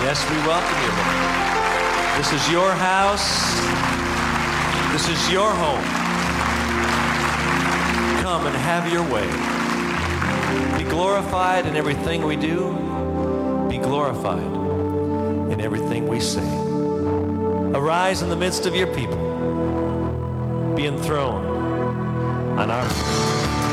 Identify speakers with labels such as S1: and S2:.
S1: Yes, we welcome you, Lord. This is your house. This is your home. Come and have your way. Be glorified in everything we do. Be glorified in everything we say. Arise in the midst of your people. Be enthroned on our